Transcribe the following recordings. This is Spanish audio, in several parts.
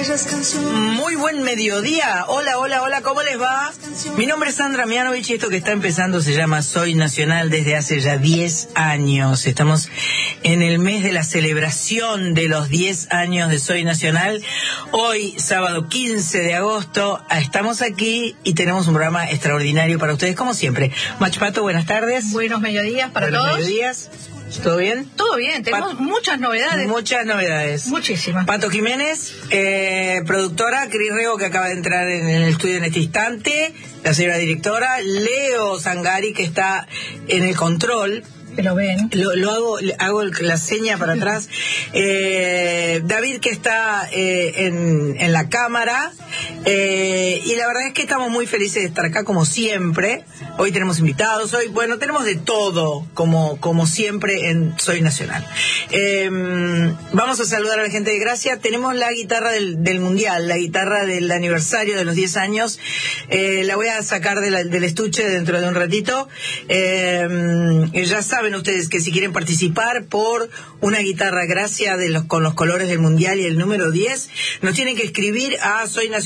bellas canciones. Muy buen mediodía. Hola, hola, hola, ¿cómo les va? Mi nombre es Sandra Mianovich y esto que está empezando se llama Soy Nacional desde hace ya 10 años. Estamos en el mes de la celebración de los 10 años de Soy Nacional. Hoy, sábado 15 de agosto, estamos aquí y tenemos un programa extraordinario para ustedes, como siempre. Machpato, buenas tardes. Buenos mediodías para Buenos todos. mediodías. ¿Todo bien? Todo bien, tenemos muchas novedades. Muchas novedades. Muchísimas. Pato Jiménez, productora, Cris Rego, que acaba de entrar en el estudio en este instante, la señora directora, Leo Zangari, que está en el control. Que lo ven. Hago la seña para atrás. David, que está en la cámara. Y la verdad es que estamos muy felices de estar acá, como siempre. Hoy tenemos invitados, tenemos de todo, como siempre en Soy Nacional. Vamos a saludar a la gente de Gracia. Tenemos la guitarra del Mundial, la guitarra del aniversario de los 10 años. La voy a sacar del estuche dentro de un ratito. Ya saben ustedes que si quieren participar por una guitarra Gracia con los colores del Mundial y el número 10, nos tienen que escribir a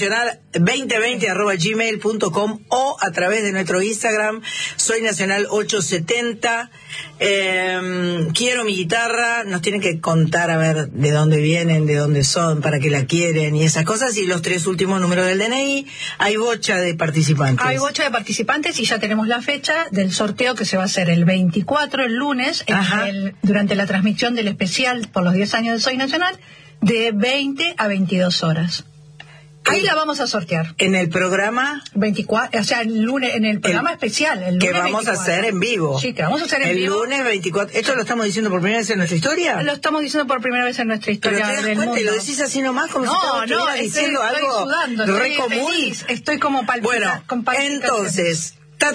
soynacional2020@gmail.com o a través de nuestro Instagram, soynacional870. Quiero mi guitarra, nos tienen que contar a ver de dónde vienen, de dónde son, para qué la quieren y esas cosas, y los 3 últimos números del DNI. Hay bocha de participantes. Hay bocha de participantes y ya tenemos la fecha del sorteo, que se va a hacer el 24, el lunes, durante la transmisión del especial por los 10 años de Soy Nacional, de 20 a 22 horas. Ahí la vamos a sortear. En el programa 24, o sea, el lunes, en el programa especial, el lunes que vamos 24. a hacer en vivo. Sí, que vamos a hacer en vivo. El lunes 24. ¿Esto lo estamos diciendo por primera vez en nuestra historia? Lo estamos diciendo por primera vez en nuestra historia. Pero te das cuenta y lo decís así nomás, como si estuviera diciendo algo re común. Feliz, estoy como Bueno, entonces,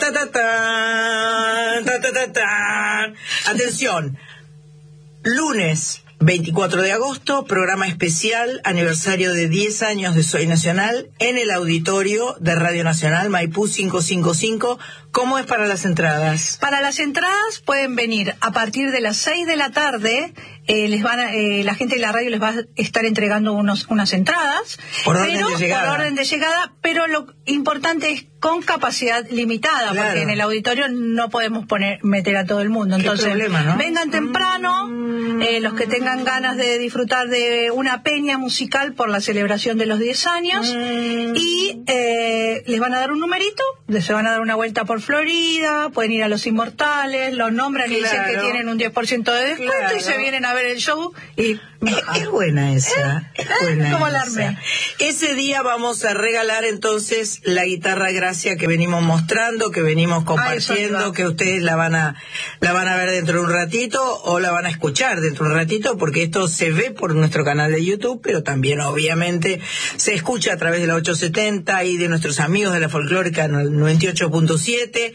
atención. Lunes 24 de agosto, programa especial, aniversario de 10 años de Soy Nacional, en el auditorio de Radio Nacional, Maipú 555. ¿Cómo es para las entradas? Para las entradas pueden venir a partir de las 6 de la tarde. La gente de la radio les va a estar entregando unas entradas por orden de llegada, pero lo importante es con capacidad limitada, claro, porque en el auditorio no podemos meter a todo el mundo. Entonces, problema, ¿no? Vengan temprano, los que tengan ganas de disfrutar de una peña musical por la celebración de los 10 años, y les van a dar un numerito, se van a dar una vuelta por Florida, pueden ir a Los Inmortales, los nombran y dicen que tienen un 10% de descuento, y se vienen a ver el show. Y es buena esa. Como la armé. Ese día vamos a regalar entonces la guitarra Gracia que venimos mostrando, que venimos compartiendo, que ustedes la van a ver dentro de un ratito, o la van a escuchar dentro de un ratito, porque esto se ve por nuestro canal de YouTube, pero también obviamente se escucha a través de la 870 y de nuestros amigos de la Folclórica 98.7.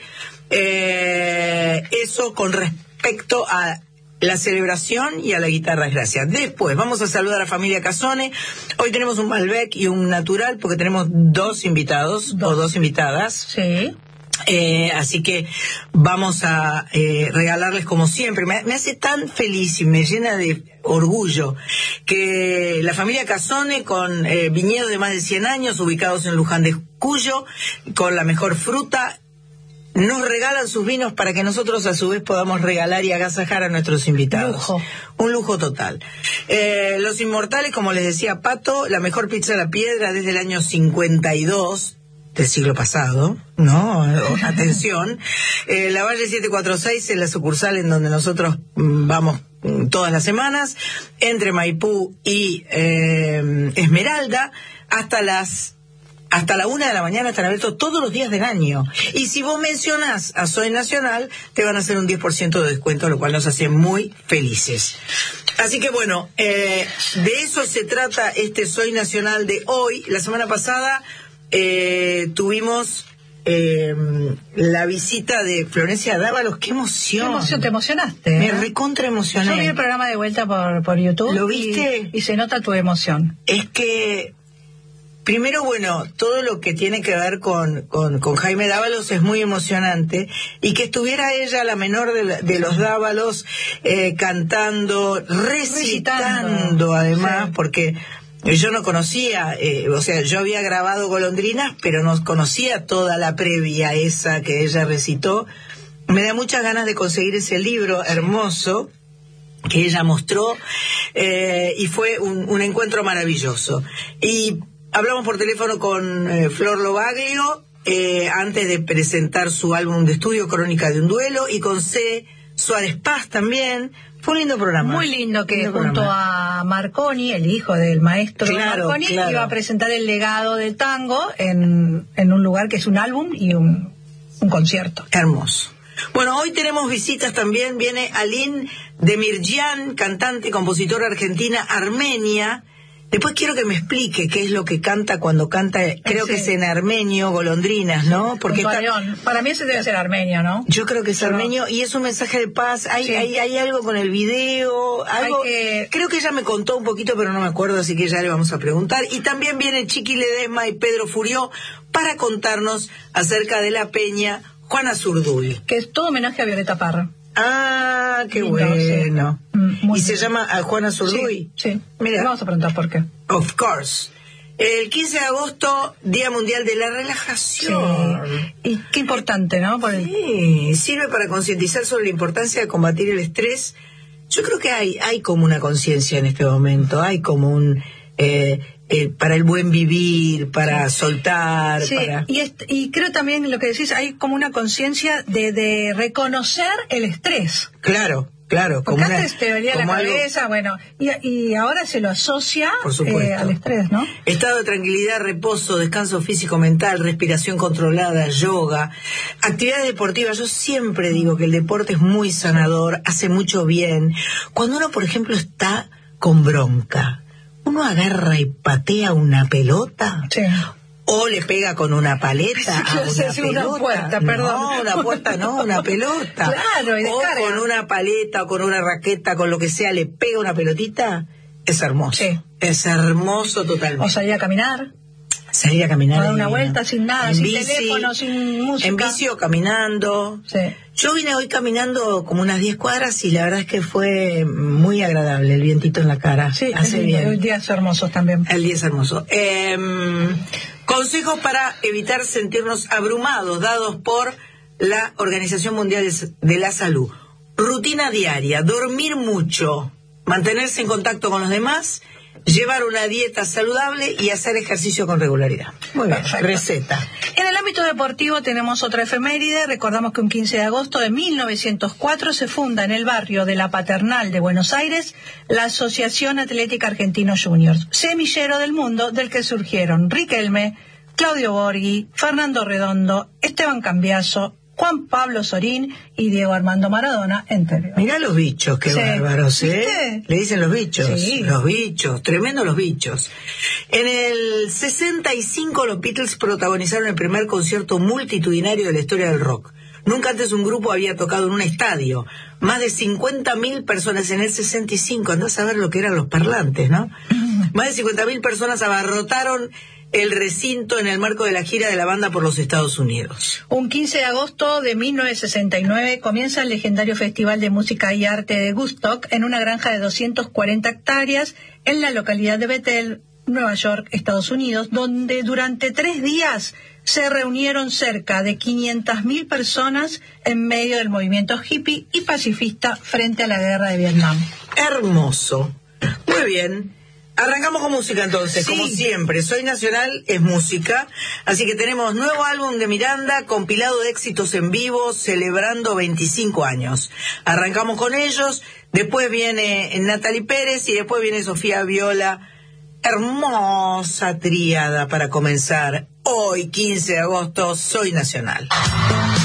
Eso con respecto a la celebración y a la guitarra Gracia. Después vamos a saludar a familia Casone. Hoy tenemos un Malbec y un Natural, porque tenemos 2 invitados o 2 invitadas. Sí. Así que vamos a regalarles, como siempre. Me hace tan feliz y me llena de orgullo que la familia Casone, con viñedos de más de 100 años ubicados en Luján de Cuyo, con la mejor fruta, nos regalan sus vinos para que nosotros a su vez podamos regalar y agasajar a nuestros invitados. Lujo. Un lujo total. Los Inmortales, como les decía Pato, la mejor pizza a la piedra desde el año 52 del siglo pasado, ¿no? Atención. La Valle 746 es la sucursal en donde nosotros vamos todas las semanas, entre Maipú y Esmeralda, hasta la 1 de la mañana están abiertos todos los días del año. Y si vos mencionás a Soy Nacional, te van a hacer un 10% de descuento, lo cual nos hace muy felices. Así que bueno, de eso se trata este Soy Nacional de hoy. La semana pasada tuvimos la visita de Florencia Dávalos. ¡Qué emoción! ¿Qué emoción? ¿Te emocionaste? Me recontra emocioné. Yo vi el programa de vuelta por YouTube. ¿Lo viste? Y se nota tu emoción. Es que primero, bueno, todo lo que tiene que ver con Jaime Dávalos es muy emocionante, y que estuviera ella, la menor de los Dávalos, cantando, recitando además, sí, porque Yo no conocía, o sea, yo había grabado Golondrinas, pero no conocía toda la previa esa que ella recitó. Me da muchas ganas de conseguir ese libro hermoso que ella mostró, y fue un encuentro maravilloso. Y hablamos por teléfono con Flor Lobaglio, antes de presentar su álbum de estudio, Crónica de un duelo, y con C. Suárez Paz también. Fue un lindo programa. Muy lindo, que junto a Marconi, el hijo del maestro Marconi, iba a presentar el legado del tango en un lugar que es un álbum y un concierto. Hermoso. Bueno, hoy tenemos visitas también. Viene Aline Demirjian, cantante, compositora argentina, armenia. Después quiero que me explique qué es lo que canta cuando canta, creo que es en armenio, Golondrinas, ¿no? Porque para mí ese debe ser armenio, ¿no? Yo creo que es armenio y es un mensaje de paz. Hay algo con el video, algo creo que ella me contó un poquito, pero no me acuerdo, así que ya le vamos a preguntar. Y también viene Chiqui Ledesma y Pedro Furió para contarnos acerca de la peña Juana Zurduy. Que es todo homenaje a Violeta Parra. Ah, qué bueno. ¿Y se llama Juana Zurduy? Sí. Mira, vamos a preguntar por qué. Of course. El 15 de agosto, Día Mundial de la Relajación. Sí. Y qué importante, ¿no? Sí, sirve para concientizar sobre la importancia de combatir el estrés. Yo creo que hay como una conciencia en este momento, hay como un... para el buen vivir, para soltar. Sí, y creo también lo que decís, hay como una conciencia de reconocer el estrés. Claro. Porque antes te venía la cabeza, bueno, y ahora se lo asocia al estrés, ¿no? Estado de tranquilidad, reposo, descanso físico-mental, respiración controlada, yoga, actividades deportivas. Yo siempre digo que el deporte es muy sanador, hace mucho bien. Cuando uno, por ejemplo, está con bronca, uno agarra y patea una pelota, o le pega con una paleta a una pelota. Una puerta, perdón. No, una pelota. Claro, y descarga. O con una paleta, o con una raqueta, con lo que sea, le pega una pelotita. Es hermoso. Sí. Es hermoso totalmente. O salir a caminar. Dar una vuelta sin nada, sin teléfono, sin música. En bici o caminando. Sí. Yo vine hoy caminando como unas 10 cuadras y la verdad es que fue muy agradable, el vientito en la cara. Sí, hace bien. El día es hermoso también. El día es hermoso. Consejos para evitar sentirnos abrumados, dados por la Organización Mundial de la Salud. Rutina diaria, dormir mucho, mantenerse en contacto con los demás, llevar una dieta saludable y hacer ejercicio con regularidad. Muy bien, perfecto. Receta. En el ámbito deportivo tenemos otra efeméride. Recordamos que un 15 de agosto de 1904 se funda en el barrio de La Paternal de Buenos Aires la Asociación Atlética Argentinos Juniors, semillero del mundo del que surgieron Riquelme, Claudio Borghi, Fernando Redondo, Esteban Cambiaso, Juan Pablo Sorín y Diego Armando Maradona, entre otros. Mirá los bichos, qué bárbaros, ¿eh? ¿Viste? Le dicen los bichos, sí. Los bichos, tremendo los bichos. En el 65 los Beatles protagonizaron el primer concierto multitudinario de la historia del rock. Nunca antes un grupo había tocado en un estadio. Más de 50.000 personas en el 65, andás a ver lo que eran los parlantes, ¿no? Más de 50.000 personas abarrotaron el recinto en el marco de la gira de la banda por los Estados Unidos. Un 15 de agosto de 1969 comienza el legendario Festival de Música y Arte de Woodstock en una granja de 240 hectáreas en la localidad de Bethel, Nueva York, Estados Unidos, donde durante 3 días se reunieron cerca de 500.000 personas en medio del movimiento hippie y pacifista frente a la guerra de Vietnam. Hermoso. Muy bien. Arrancamos con música entonces, sí. Como siempre. Soy Nacional, es música. Así que tenemos nuevo álbum de Miranda, compilado de éxitos en vivo, celebrando 25 años. Arrancamos con ellos, después viene Natalie Pérez y después viene Sofía Viola. Hermosa tríada para comenzar. Hoy, 15 de agosto, Soy Nacional.